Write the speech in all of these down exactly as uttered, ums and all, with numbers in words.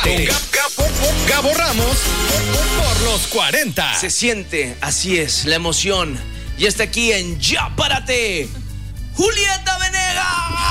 Párate. Con Gabo Ramos por los cuarenta. Se siente, así es, la emoción. Y está aquí en Ya Párate, Julieta Venegas.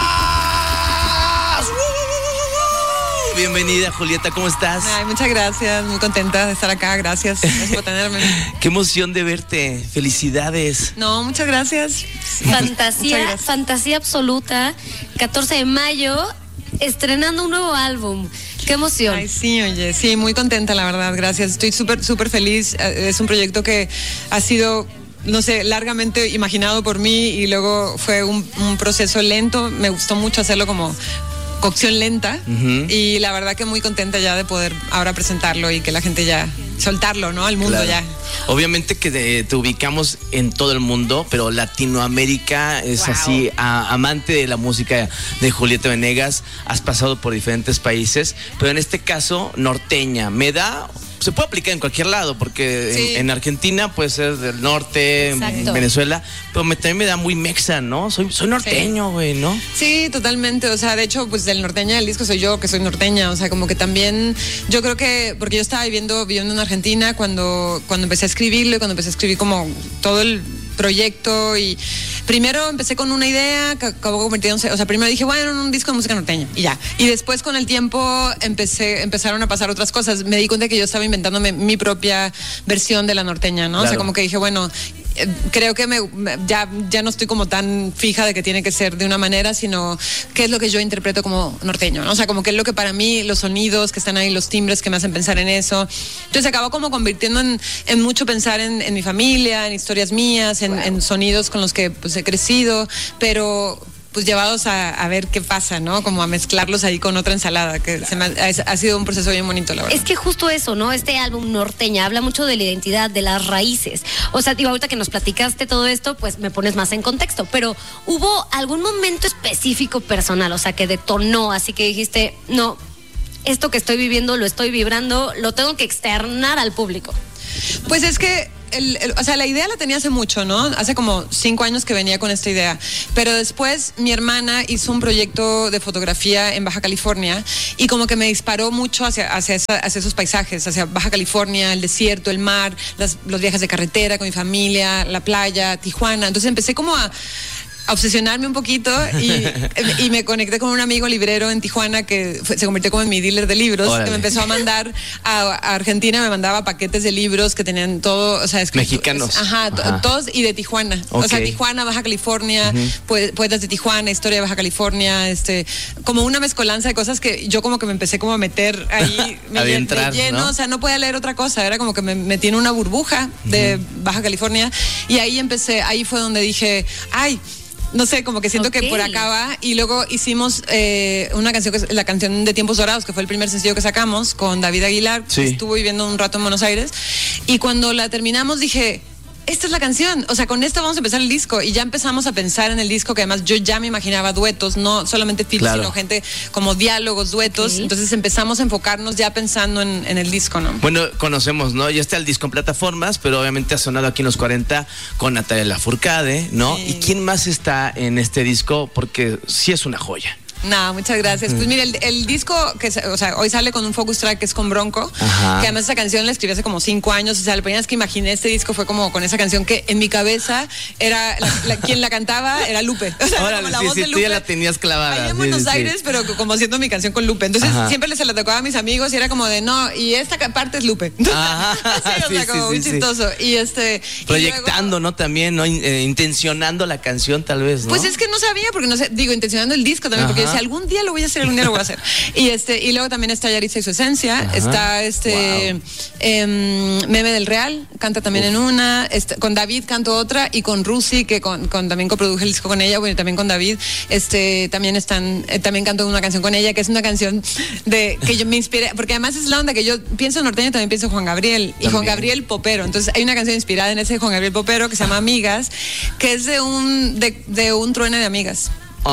¡Uh! Bienvenida, Julieta, ¿cómo estás? Ay, muchas gracias, muy contenta de estar acá, gracias, gracias por tenerme. Qué emoción de verte, felicidades. No, muchas gracias. Fantasía, muchas gracias. fantasía absoluta, catorce de mayo, estrenando un nuevo álbum. Qué emoción. Ay, sí, oye, sí, muy contenta, la verdad, gracias. Estoy súper, súper feliz. Es un proyecto que ha sido, no sé, largamente imaginado por mí y luego fue un, un proceso lento. Me gustó mucho hacerlo como cocción lenta, uh-huh. Y la verdad que muy contenta ya de poder ahora presentarlo y que la gente ya soltarlo, ¿no? Al mundo, claro. Ya. Obviamente que de, te ubicamos en todo el mundo, pero Latinoamérica es wow. Así, a, amante de la música de Julieta Venegas. Has pasado por diferentes países, pero en este caso norteña. Me da... Se puede aplicar en cualquier lado, porque sí. en, en Argentina puede ser del norte, exacto. En Venezuela, pero me, también me da muy mexa, ¿no? Soy, soy norteño, güey, sí. ¿No? Sí, totalmente, o sea, de hecho, pues del norteña del disco soy yo, que soy norteña, o sea, como que también, yo creo que, porque yo estaba viviendo, viviendo en Argentina cuando, cuando empecé a escribirlo y cuando empecé a escribir como todo el proyecto y primero empecé con una idea que acabó convirtiéndose, o sea, primero dije, bueno, un disco de música norteña y ya, y después con el tiempo empecé, empezaron a pasar otras cosas, me di cuenta que yo estaba inventándome mi propia versión de la norteña, ¿no? Claro. O sea, como que dije, bueno, eh, creo que me, ya, ya no estoy como tan fija de que tiene que ser de una manera, sino qué es lo que yo interpreto como norteño, ¿no? O sea, como que es lo que para mí, los sonidos que están ahí, los timbres que me hacen pensar en eso, entonces acabó como convirtiendo en, en mucho pensar en, en mi familia, en historias mías, en, wow. en sonidos con los que pues he crecido, pero pues llevados a, a ver qué pasa, ¿no? Como a mezclarlos ahí con otra ensalada, que claro. se me ha, ha sido un proceso bien bonito, la verdad. Es que justo eso, ¿no? Este álbum norteña habla mucho de la identidad, de las raíces. O sea, digo, ahorita que nos platicaste todo esto, pues me pones más en contexto, pero ¿hubo algún momento específico personal, o sea, que detonó, así que dijiste, no, esto que estoy viviendo, lo estoy vibrando, lo tengo que externar al público? Pues es que El, el, o sea, la idea la tenía hace mucho, ¿no? Hace como cinco años que venía con esta idea. Pero después mi hermana hizo un proyecto de fotografía en Baja California y como que me disparó mucho hacia, hacia, esa, hacia esos paisajes, hacia Baja California, el desierto, el mar, las, los viajes de carretera con mi familia, la playa, Tijuana. Entonces empecé como a... a obsesionarme un poquito y, y me conecté con un amigo librero en Tijuana que fue, se convirtió como en mi dealer de libros. Órale. Que me empezó a mandar a, a Argentina, me mandaba paquetes de libros que tenían todo, o sea, escrito, mexicanos. Ajá, to, ajá, todos y de Tijuana. Okay. O sea, Tijuana, Baja California, uh-huh. poetas de Tijuana, historia de Baja California, este, como una mezcolanza de cosas que yo como que me empecé como a meter ahí, me, a entrar, me lleno, ¿no? O sea, no podía leer otra cosa, era como que me metí en una burbuja de uh-huh. Baja California y ahí empecé, ahí fue donde dije, ay, no sé, como que siento okay. que por acá va. Y luego hicimos eh, una canción, que es la canción de Tiempos Dorados, que fue el primer sencillo que sacamos con David Aguilar, sí. que estuvo viviendo un rato en Buenos Aires. Y cuando la terminamos dije, esta es la canción, o sea, con esta vamos a empezar el disco. Y ya empezamos a pensar en el disco, que además yo ya me imaginaba duetos, no solamente feats, claro. sino gente como diálogos, duetos. Okay. Entonces empezamos a enfocarnos ya pensando en, en el disco, ¿no? Bueno, conocemos, ¿no? Ya está el disco en plataformas, pero obviamente ha sonado aquí en los cuarenta con Natalia Lafourcade, ¿no? Sí. ¿Y quién más está en este disco? Porque sí es una joya. No, muchas gracias. Pues mira, el, el disco, que o sea, hoy sale con un focus track que es con Bronco, ajá. que además esa canción la escribí hace como cinco años, o sea, la primera vez que imaginé este disco fue como con esa canción que en mi cabeza era, la, la, quien la cantaba era Lupe. O sea, órale, como la sí, voz sí, de tú Lupe. ya la tenías clavada. Ahí en sí, Buenos sí, Aires, sí. pero como haciendo mi canción con Lupe. Entonces ajá. siempre se la tocaba a mis amigos y era como de, no, y esta parte es Lupe. Ajá. sí, o sea, sí, como sí, muy sí, chistoso. Sí. Y este... Proyectando, y luego, ¿no? También, ¿no? Eh, intencionando la canción, tal vez, ¿no? Pues es que no sabía, porque no sé, digo, intencionando el disco también, ajá. porque yo decía, algún día lo voy a hacer, algún día lo voy a hacer. Y este y luego también está Yaritza y su esencia, ajá. está este wow. eh, Meme del Real, canta también Uf. en una, este, con David canto otra y con Rusi, que con, con también coproduje el disco con ella, bueno, también con David, este también están, eh, también canto una canción con ella, que es una canción de que yo me inspiré, porque además es la onda que yo pienso en norteño, también pienso en Juan Gabriel, y también. Juan Gabriel popero, entonces hay una canción inspirada en ese Juan Gabriel popero que se llama Amigas, que es de un, de, de un truene de amigas.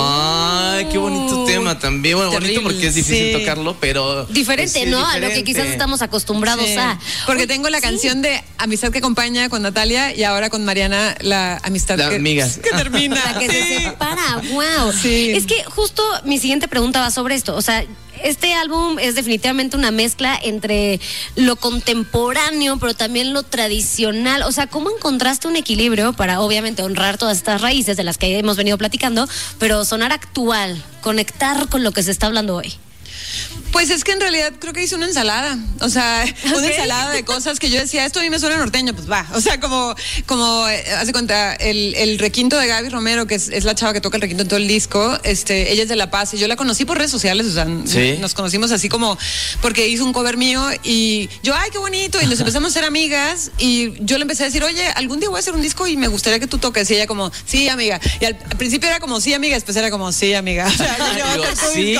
Ay, qué bonito tema también. Bueno, terrible, bonito porque es difícil sí. tocarlo, pero... Diferente, es, ¿no? diferente. A lo que quizás estamos acostumbrados sí. a... Porque tengo la canción sí. de Amistad que acompaña con Natalia y ahora con Mariana la Amistad la que, amigas. que termina. La que sí. se separa, wow. Sí. Es que justo mi siguiente pregunta va sobre esto, o sea... este álbum es definitivamente una mezcla entre lo contemporáneo, pero también lo tradicional. O sea, ¿cómo encontraste un equilibrio para obviamente honrar todas estas raíces de las que hemos venido platicando, pero sonar actual, conectar con lo que se está hablando hoy? Pues es que en realidad creo que hice una ensalada, o sea, una okay. ensalada de cosas que yo decía, esto a mí me suena norteño, pues va, o sea, como, como eh, hace cuenta, el, el requinto de Gaby Romero, que es, es la chava que toca el requinto en todo el disco, este, ella es de La Paz, y yo la conocí por redes sociales, o sea, ¿sí? Nos conocimos así como, porque hizo un cover mío, y yo, ay, qué bonito, y nos empezamos a ser amigas, y yo le empecé a decir, oye, algún día voy a hacer un disco y me gustaría que tú toques, y ella como, sí, amiga, y al, al principio era como, sí, amiga, después era como, sí, amiga, o sea, yo, yo, sí,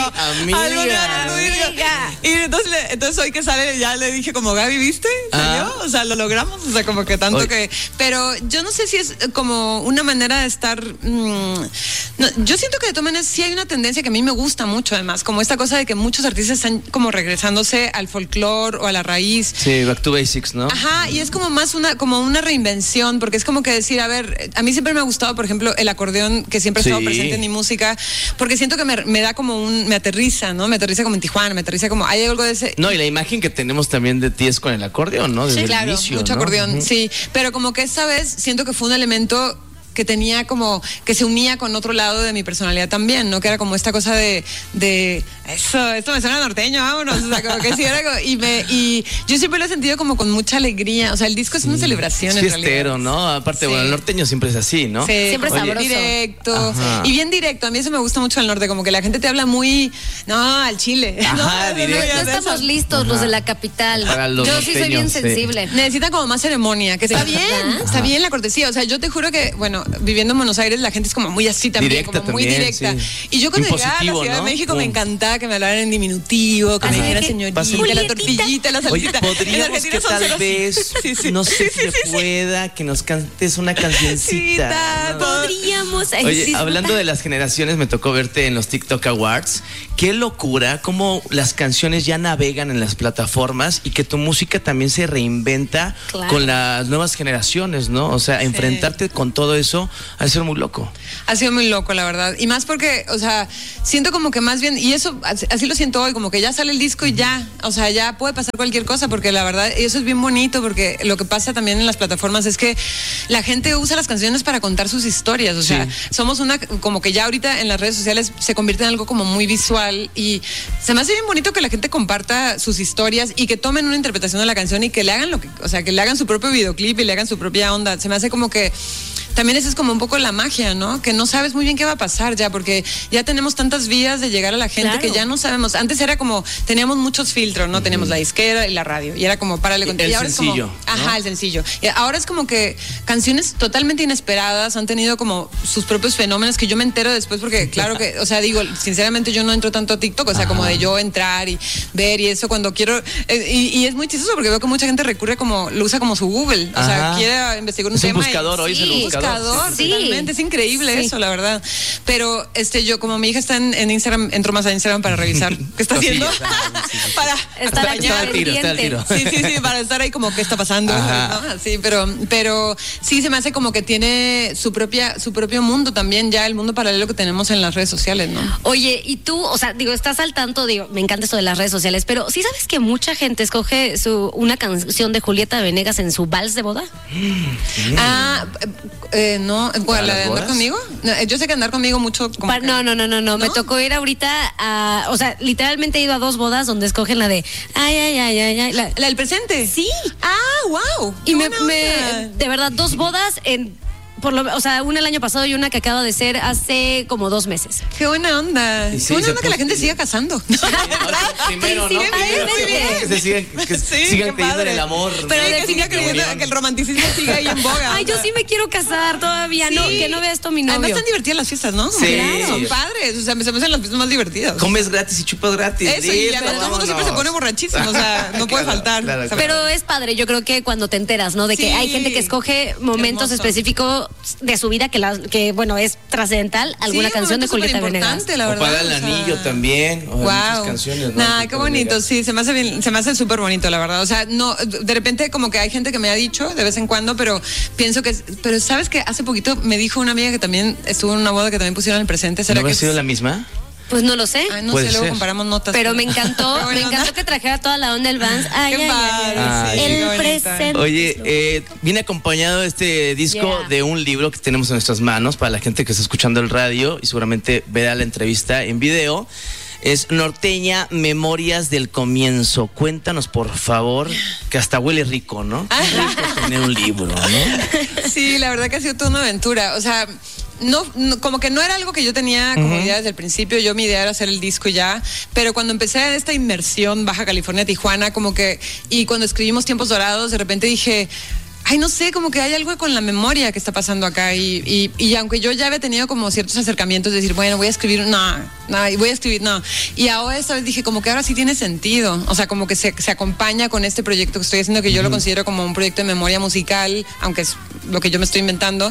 amiga. Y entonces, entonces hoy que sale ya le dije como, Gaby, ¿viste? ¿Salió? Ah. O sea, lo logramos, o sea, como que tanto Oye. que... Pero yo no sé si es como una manera de estar... Mmm, no, yo siento que de todas maneras sí hay una tendencia que a mí me gusta mucho, además, como esta cosa de que muchos artistas están como regresándose al folclore o a la raíz. Sí, back to basics, ¿no? Ajá, y es como más una, como una reinvención, porque es como que decir, a ver, a mí siempre me ha gustado, por ejemplo, el acordeón, que siempre ha sí. estado presente en mi música, porque siento que me, me da como un... me aterriza, ¿no? Me aterriza como en Tijuana, me aterriza como... hay algo de ese... No, y la imagen que tenemos también de ti es con el acordeón, ¿no? Desde sí, claro, el inicio, mucho ¿no? acordeón, uh-huh. sí. Pero como que esta vez siento que fue un elemento que tenía como, que se unía con otro lado de mi personalidad también, ¿no? Que era como esta cosa de, de eso, esto me suena norteño, vámonos, o sea, como que sí era como, y me, y yo siempre lo he sentido como con mucha alegría, o sea, el disco es una celebración sí, en realidad. Fiestero, ¿no? Aparte, sí. bueno, el norteño siempre es así, ¿no? Sí, siempre es sabroso. Directo, Ajá. y bien directo, a mí eso me gusta mucho al norte, como que la gente te habla muy, no, al chile. Ajá, no, directo. No, no estamos listos Ajá. los de la capital. Para los yo sí soy bien sí. sensible. Necesita como más ceremonia, que está Sí. bien, Ajá. está bien la cortesía, o sea, yo te juro que, bueno, viviendo en Buenos Aires la gente es como muy así también, directa como muy también, directa. Sí. Y yo cuando llegaba a la Impositivo, Ciudad ¿no? de México Pum. me encantaba que me hablaran en diminutivo, que Así me dijeran que, señorita, Julietita. la tortillita, la Oye, salsita. En podríamos Argentina que son tal cero así. vez, Sí, sí. no sé Sí, si sí, se sí, sí. pueda, que nos cantes una cancioncita. ¿no? Podríamos. Ay, Oye, sí, hablando de las generaciones, me tocó verte en los TikTok Awards. Qué locura, cómo las canciones ya navegan en las plataformas y que tu música también se reinventa Claro. con las nuevas generaciones, ¿no? O sea, Sí. enfrentarte con todo eso ha de ser muy loco. Ha sido muy loco, la verdad. Y más porque, o sea, siento como que más bien, y eso, así, así lo siento hoy, como que ya sale el disco y ya, o sea, ya puede pasar cualquier cosa, porque la verdad, y eso es bien bonito, porque lo que pasa también en las plataformas es que la gente usa las canciones para contar sus historias, o sea, Sí. somos una, como que ya ahorita en las redes sociales se convierte en algo como muy visual, y se me hace bien bonito que la gente comparta sus historias y que tomen una interpretación de la canción y que le hagan lo que, o sea, que le hagan su propio videoclip y le hagan su propia onda. Se me hace como que también eso es como un poco la magia, ¿no? Que no sabes muy bien qué va a pasar ya, porque ya tenemos tantas vías de llegar a la gente, claro, que ya no sabemos. Antes era como, teníamos muchos filtros, ¿no? Uh-huh. Teníamos la disquera y la radio, y era como, párale con... El y ahora sencillo, es como, ajá, ¿no? el sencillo. Y ahora es como que canciones totalmente inesperadas han tenido como sus propios fenómenos que yo me entero después, porque claro que, o sea, digo, sinceramente yo no entro tanto a TikTok, o sea, ajá, como de yo entrar y ver y eso cuando quiero, eh, y, y es muy chistoso porque veo que mucha gente recurre como, lo usa como su Google, o sea, ajá, quiere investigar un es tema. Un buscador, y, hoy sí, es el buscador. buscador sí. Totalmente, es increíble sí. eso, la verdad. Pero este yo, como mi hija está en, en Instagram, entro más a Instagram para revisar qué está haciendo. Para estar está al tiro, está al tiro. Sí, sí, sí, para estar ahí como qué está pasando. ¿No? Sí, pero, pero sí se me hace como que tiene su propia, su propio mundo también, ya el mundo paralelo que tenemos en las redes sociales, ¿no? Oye, y tú, o sea, digo, estás al tanto, digo, me encanta esto de las redes sociales, pero ¿sí sabes que mucha gente escoge su, una canción de Julieta Venegas en su vals de boda? Mm. Ah, eh, no, bueno, la de andar conmigo. No, yo sé que andar conmigo mucho. Como pa, que, no, no, no, no, no, no. Me tocó ir ahorita a, o sea, literalmente he ido a dos bodas donde escogen la de, ay, ay, ay, ay, ay. La, ¿La del presente? Sí. Ah, wow. Y me, me, de verdad, dos bodas en... Por lo, o sea, una el año pasado y una que acaba de ser hace como dos meses. Qué buena onda. Sí, Qué buena onda que la gente sí. siga casando. Primero, ¿no? Primero, que se sigan, que sí, sigan creyendo en el amor. Pero sí, que siga creyendo que el romanticismo siga ahí en boga. Ay, yo sí me quiero casar todavía, sí. no, que no vea esto mi novio. Además están divertidas las fiestas, ¿no? Sí. Claro, son padres, o sea, me se me hacen las fiestas más divertidas. Comes gratis y chupas gratis. Eso, y ya todo el mundo siempre se pone borrachísimo, o sea, no puede claro, faltar. Claro, claro. Pero es padre, yo creo que cuando te enteras, ¿no? De que sí. hay gente que escoge momentos específicos de su vida que, la, que bueno, es trascendental, alguna sí, la de Julieta Venegas. La verdad, o para el o sea, anillo también. O wow. muchas canciones, ¿no? Nah, qué bonito, Venegas. Sí, se me hace bien, se me hace súper bonito, la verdad. O sea, no, de repente como que hay gente que me ha dicho de vez en cuando, pero pienso que, pero sabes que hace poquito me dijo una amiga que también estuvo en una boda que también pusieron el presente. ¿Será ¿No que ha sido la misma? Pues no lo sé. Ay, no Puede sé, luego ser. comparamos notas. Pero me encantó, Qué buena me encantó onda. que trajera toda la onda del Vans. Ay, Qué ay, ay, padre, ay. sí, El qué bonita. presente. Oye, eh, viene acompañado este disco Yeah. de un libro que tenemos en nuestras manos para la gente que está escuchando el radio y seguramente verá la entrevista en video. Es Norteña, Memorias del Comienzo. Cuéntanos, por favor, que hasta huele rico, ¿no? Rico tener un libro, ¿no? Sí, la verdad que ha sido toda una aventura. O sea, no, no- como que no era algo que yo tenía como idea desde el principio. Yo mi idea era hacer el disco y ya. Pero cuando empecé esta inmersión Baja California, Tijuana, como que, y cuando escribimos Tiempos Dorados, de repente dije, ay, no sé, como que hay algo con la memoria que está pasando acá. Y, y, y aunque yo ya había tenido como ciertos acercamientos, de decir, bueno, voy a escribir, no, no, y voy a escribir, no. Y ahora esta vez dije, como que ahora sí tiene sentido. O sea, como que se, se acompaña con este proyecto que estoy haciendo, que yo lo considero como un proyecto de memoria musical, aunque es lo que yo me estoy inventando.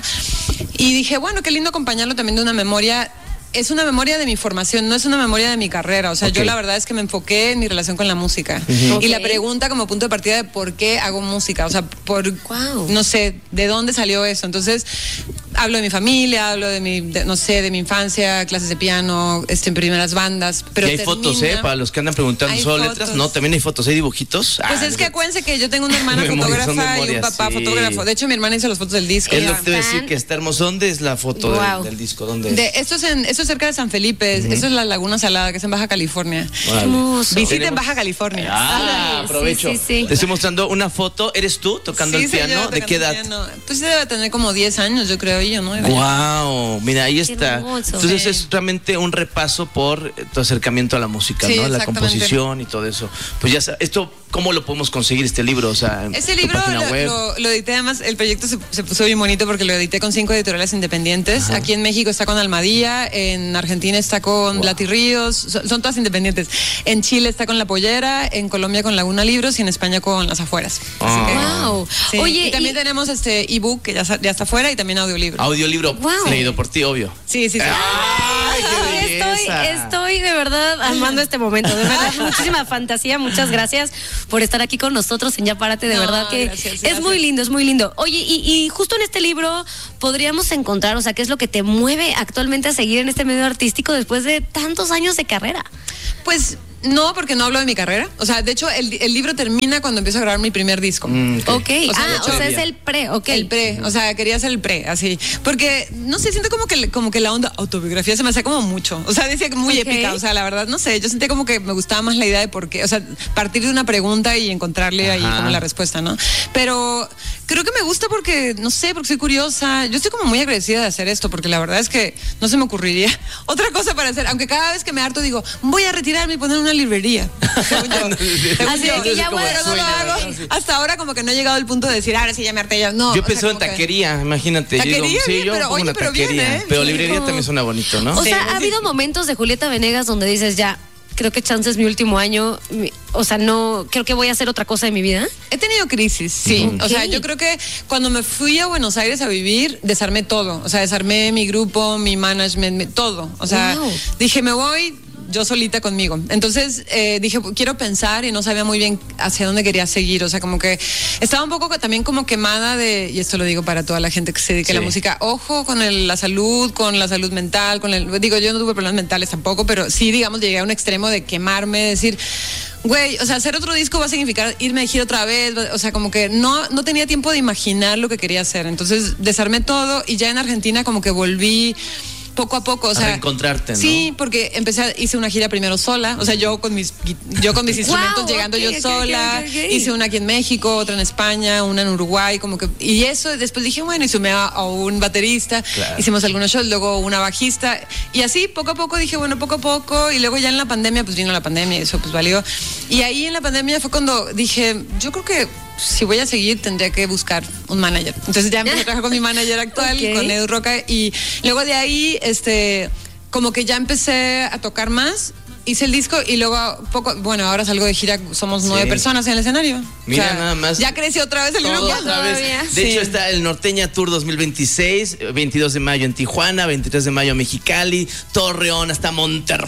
Y dije, bueno, qué lindo acompañarlo también de una memoria. Es una memoria de mi formación, no es una memoria de mi carrera. O sea, Ok. yo la verdad es que me enfoqué en mi relación con la música. Ok. Y la pregunta como punto de partida de por qué hago música. O sea, por, Guau. no sé, de dónde salió eso. Entonces, hablo de mi familia, hablo de mi, de- no sé, de mi infancia, clases de piano, este, en primeras bandas. Pero y hay fotos, ¿eh? termina- Para los que andan preguntando, Hay ¿solo fotos. letras? No, también hay fotos, hay dibujitos. Pues Ah, es que acuérdense que yo tengo una hermana Memorias, son fotógrafa y un memorias, papá sí. fotógrafo. De hecho, mi hermana hizo las fotos del disco. Es lo Ya. que te voy a decir, que está hermoso. ¿Dónde es la foto del- Wow. del, disco? ¿Dónde es? De, esto, es en, esto es cerca de San Felipe, esto es la Laguna Salada, que es en Baja California. Órale. Hermoso. Visiten Tenemos- Baja California. Ah, Sí, aprovecho. sí, sí. Te estoy mostrando una foto. ¿Eres tú tocando Sí, el soy piano? yo ¿De tocando qué el edad? piano. Pues debe tener como diez años, yo creo, y yo, ¿no? Wow, mira, ahí Qué está. hermoso. Entonces Sí. es realmente un repaso por eh, tu acercamiento a la música, Sí, ¿no? La exactamente. composición y todo eso. Pues ya sabes, esto, ¿cómo lo podemos conseguir este libro? O sea, en Ese tu libro página lo, web. lo- lo edité, además el proyecto se, se puso bien bonito porque lo edité con cinco editoriales independientes. Aquí en México está con Almadía, en Argentina está con Wow. Latiríos, son, son todas independientes. En Chile está con La Pollera, en Colombia con Laguna Libros y en España con Las Afueras. Así que, Wow. sí. Oye, y también y- tenemos este ebook que ya, sa- ya está fuera y también audiolibro. Audiolibro Wow. leído por ti, obvio. Sí, sí, sí. ¡Ay, qué Estoy, belleza! estoy de verdad amando este momento, de verdad, muchísima fantasía, muchas gracias por estar aquí con nosotros en Ya Párate, de No, verdad que gracias, es gracias. muy lindo, es muy lindo. Oye, y, y justo en este libro podríamos encontrar, o sea, ¿qué es lo que te mueve actualmente a seguir en este medio artístico después de tantos años de carrera? Pues no, porque no hablo de mi carrera. O sea, de hecho, el, el libro termina cuando empiezo a grabar mi primer disco. Mm, ok. Ok, O sea, ah, de o hecho- sea, es el pre, ok. El pre, o sea, quería hacer el pre, así. Porque, no sé, siento como que, como que la onda autobiografía se me hacía como mucho. O sea, decía que muy Ok. épica. O sea, la verdad, no sé, yo sentía como que me gustaba más la idea de por qué. O sea, partir de una pregunta y encontrarle ahí Ajá. como la respuesta, ¿no? Pero creo que me gusta porque, no sé, porque soy curiosa. Yo estoy como muy agradecida de hacer esto, porque la verdad es que no se me ocurriría otra cosa para hacer. Aunque cada vez que me harto digo, voy a retirarme y poner una librería. Según yo. Según Así yo. de que ya voy a- Pero no lo hago. Hasta ahora como que no he llegado al punto de decir, ahora sí ya me harté ya. No. Yo o sea, pensé en como que- taquería, imagínate. Yo digo, Taquería, sí, bien, yo pero, pongo oye, una pero bien, taquería. ¿eh? Pero Sí. librería también suena bonito, ¿no? O Sí, sea, sí, ha habido sí. momentos de Julieta Venegas donde dices, ya, creo que chance es mi último año, mi- o sea, no, creo que voy a hacer otra cosa de mi vida. He tenido crisis, sí. Ok. O sea, yo creo que cuando me fui a Buenos Aires a vivir, desarmé todo. O sea, desarmé mi grupo, mi management, mi- todo. O sea, Wow. dije, me voy yo solita conmigo. Entonces eh, dije, quiero pensar y no sabía muy bien hacia dónde quería seguir. O sea, como que estaba un poco también como quemada de, y esto lo digo para toda la gente que se dedica a Sí. la música, ojo con el- la salud, con la salud mental, con el, digo, yo no tuve problemas mentales tampoco, pero sí, digamos, llegué a un extremo de quemarme, de decir, güey, o sea, hacer otro disco va a significar irme a gira otra vez, va- o sea, como que no, no tenía tiempo de imaginar lo que quería hacer. Entonces desarmé todo y ya en Argentina como que volví poco a poco, o A sea, reencontrarte, ¿no? Sí, porque empecé, a- hice una gira primero sola, o sea, yo con mis, gui- yo con mis instrumentos Wow, llegando ok, yo ok, sola, ok, ok. hice una aquí en México, otra en España, una en Uruguay, como que, y eso después dije, bueno, y sumé a, a un baterista, Claro. hicimos algunos shows, luego una bajista, y así poco a poco dije, bueno, poco a poco, y luego ya en la pandemia, pues vino la pandemia y eso pues valió, y ahí en la pandemia fue cuando dije, yo creo que si voy a seguir tendría que buscar un manager. Entonces ya empecé a trabajar con mi manager actual, Ok. con Edu Roca, y luego de ahí, este, como que ya empecé a tocar más, hice el disco y luego poco, bueno, ahora salgo de gira, somos nueve Sí. personas en el escenario. Mira, nada más. Ya creció otra vez el Todo grupo. otra vez. Todavía. De Sí. hecho, está el Norteña Tour dos mil veintiséis, veintidós de mayo en Tijuana, veintitrés de mayo en Mexicali, Torreón hasta Monterrey.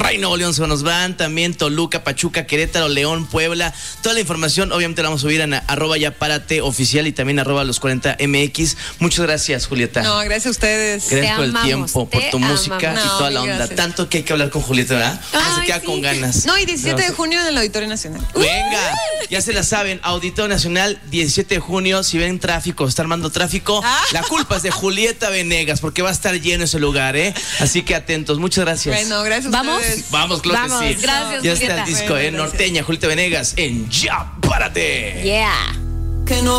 Monterrey, Nuevo León se nos van, también Toluca, Pachuca, Querétaro, León, Puebla. Toda la información obviamente la vamos a subir en arroba ya párate oficial y también arroba los cuarenta M X. Muchas gracias, Julieta. No, gracias a ustedes. Gracias Te por amamos, el tiempo, por te tu amamos. música No, y toda la mil onda. gracias. Tanto que hay que hablar con Julieta, ¿verdad? Ya se Ay, queda sí. con ganas. No, y diecisiete de Pero- junio en el Auditorio Nacional. Venga, ya se la saben, Auditorio Nacional, diecisiete de junio, si ven tráfico, está armando tráfico, Ah. la culpa es de Julieta Venegas, porque va a estar lleno ese lugar, ¿eh? Así que atentos, muchas gracias. Bueno, gracias a ¿Vamos? ustedes. Vamos, claro Vamos, que sí. gracias, Ya está Julieta. el disco, Bueno, ¿eh? gracias. Norteña, Julieta Venegas, en Ya Párate. Yeah. Que no